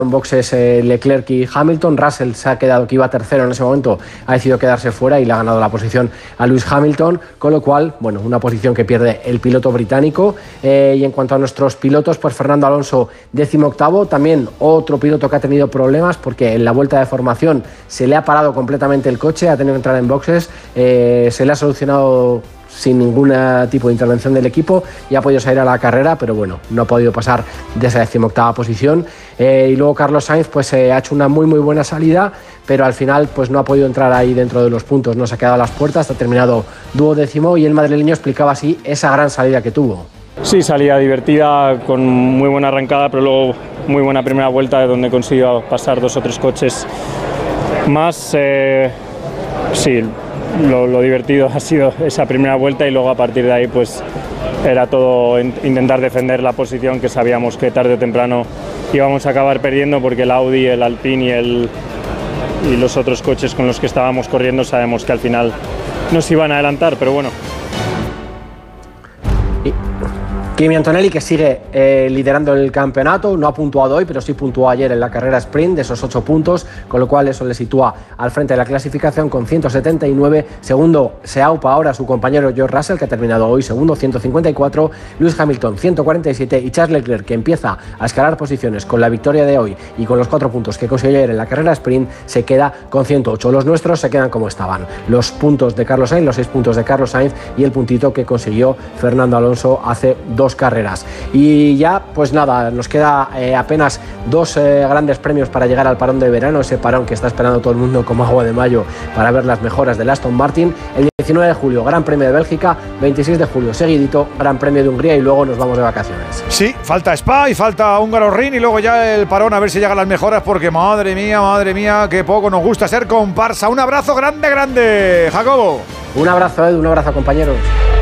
en boxes Leclerc y Hamilton. Russell se ha quedado, que iba tercero en ese momento, ha decidido quedarse fuera y le ha ganado la posición a Lewis Hamilton, con lo cual, bueno, una posición que pierde el piloto británico. Y en cuanto a nuestros pilotos, pues Fernando Alonso 18º, también otro piloto que ha tenido problemas porque en la vuelta de formación se le ha parado completamente el coche, ha tenido que entrar en boxes, se le ha solucionado sin ningún tipo de intervención del equipo y ha podido salir a la carrera, pero bueno, no ha podido pasar de esa 18ª posición. Y luego Carlos Sainz pues ha hecho una muy buena salida, pero al final pues no ha podido entrar ahí dentro de los puntos, no se ha quedado a las puertas, ha terminado 12º y el madrileño explicaba así esa gran salida que tuvo. Sí, salida divertida, con muy buena arrancada, pero luego muy buena primera vuelta donde consiguió pasar 2 o 3 coches más. Sí, lo divertido ha sido esa primera vuelta y luego a partir de ahí pues era todo intentar defender la posición que sabíamos que tarde o temprano íbamos a acabar perdiendo porque el Audi, el Alpine y los otros coches con los que estábamos corriendo sabemos que al final nos iban a adelantar, pero bueno. Kimi Antonelli, que sigue liderando el campeonato, no ha puntuado hoy, pero sí puntuó ayer en la carrera sprint de esos 8 puntos, con lo cual eso le sitúa al frente de la clasificación con 179. Segundo se aupa ahora su compañero George Russell, que ha terminado hoy segundo, 154. Lewis Hamilton, 147. Y Charles Leclerc, que empieza a escalar posiciones con la victoria de hoy y con los 4 puntos que consiguió ayer en la carrera sprint, se queda con 108. Los nuestros se quedan como estaban. Los puntos de Carlos Sainz, los 6 puntos de Carlos Sainz y el puntito que consiguió Fernando Alonso hace 2 carreras. Y ya pues nada, nos queda apenas 2 grandes premios para llegar al parón de verano, ese parón que está esperando todo el mundo como agua de mayo para ver las mejoras del Aston Martin. El 19 de julio Gran Premio de Bélgica, 26 de julio seguidito Gran Premio de Hungría y luego nos vamos de vacaciones. Sí, falta Spa y falta Húngaro-Ring y luego ya el parón a ver si llegan las mejoras porque madre mía, qué poco nos gusta ser comparsa. Un abrazo grande, Jacobo. Un abrazo, Edu, un abrazo, compañeros.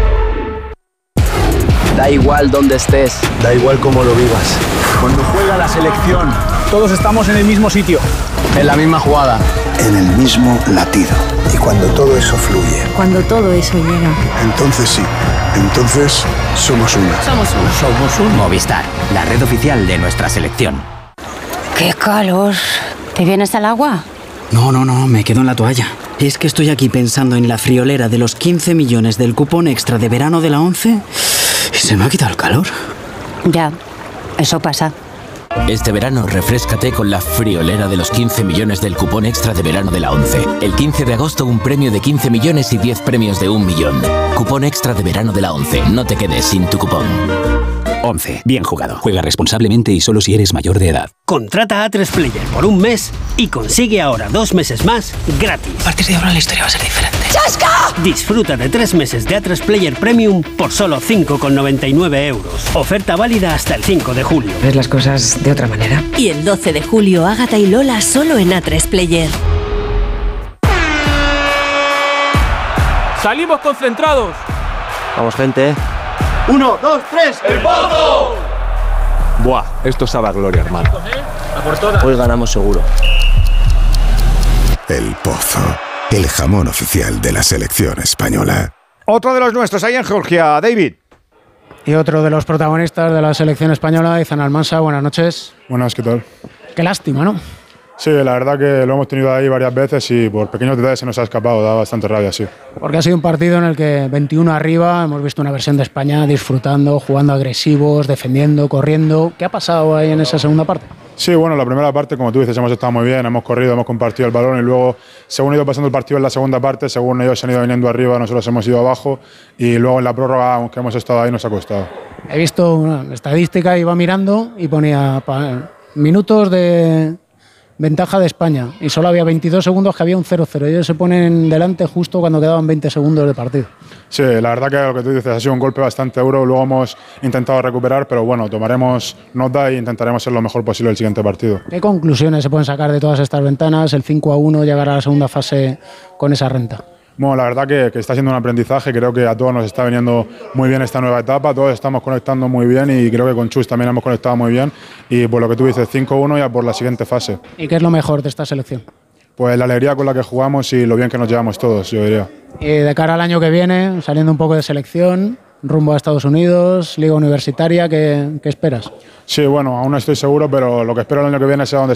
Da igual dónde estés, da igual cómo lo vivas. Cuando juega la selección, todos estamos en el mismo sitio, en la misma jugada, en el mismo latido. Y cuando todo eso fluye, cuando todo eso llega, entonces sí, entonces somos uno. Somos un Movistar, la red oficial de nuestra selección. ¡Qué calor! ¿Te vienes al agua? No, me quedo en la toalla. Es que estoy aquí pensando en la friolera de los 15 millones del cupón extra de verano de la 11 y se me ha quitado el calor. Ya, eso pasa. Este verano refréscate con la friolera de los 15 millones del cupón extra de verano de la 11. El 15 de agosto un premio de 15 millones y 10 premios de 1 millón. Cupón extra de verano de la 11. No te quedes sin tu cupón. 11. Bien jugado. Juega responsablemente y solo si eres mayor de edad. Contrata a A3Player por un mes y consigue ahora 2 meses más gratis. A partir de ahora la historia va a ser diferente. ¡Chasca! Disfruta de 3 meses de A3Player Premium por solo 5,99 euros. Oferta válida hasta el 5 de julio. Ves las cosas de otra manera. Y el 12 de julio, Ágata y Lola solo en A3Player. ¡Salimos concentrados! Vamos, gente. 1, 2, 3, ¡el Pozo! Buah, esto sabe a gloria, hermano. Hoy ganamos seguro. El Pozo, el jamón oficial de la selección española. Otro de los nuestros ahí en Georgia, David. Y otro de los protagonistas de la selección española, Izan Almansa. Buenas noches. Buenas, ¿qué tal? Qué lástima, ¿no? Sí, la verdad que lo hemos tenido ahí varias veces y por pequeños detalles se nos ha escapado, da bastante rabia, sí. Porque ha sido un partido en el que 21 arriba, hemos visto una versión de España disfrutando, jugando agresivos, defendiendo, corriendo. ¿Qué ha pasado ahí en esa segunda parte? Sí, bueno, la primera parte, como tú dices, hemos estado muy bien, hemos corrido, hemos compartido el balón y luego, según ha ido pasando el partido en la segunda parte, según ellos se han ido viniendo arriba, nosotros hemos ido abajo y luego en la prórroga, aunque hemos estado ahí, nos ha costado. He visto una estadística, iba mirando y ponía minutos de ventaja de España y solo había 22 segundos que había un 0-0. Ellos se ponen delante justo cuando quedaban 20 segundos de partido. Sí, la verdad que lo que tú dices ha sido un golpe bastante duro. Luego hemos intentado recuperar, pero bueno, tomaremos nota e intentaremos ser lo mejor posible el siguiente partido. ¿Qué conclusiones se pueden sacar de todas estas ventanas? El 5-1, llegar a la segunda fase con esa renta. Bueno, la verdad que está siendo un aprendizaje, creo que a todos nos está viniendo muy bien esta nueva etapa, todos estamos conectando muy bien y creo que con Chus también hemos conectado muy bien y por lo que tú dices, 5-1 ya por la siguiente fase. ¿Y qué es lo mejor de esta selección? Pues la alegría con la que jugamos y lo bien que nos llevamos todos, yo diría. Y de cara al año que viene, saliendo un poco de selección, rumbo a Estados Unidos, Liga Universitaria, ¿qué esperas? Sí, bueno, aún no estoy seguro, pero lo que espero el año que viene es a donde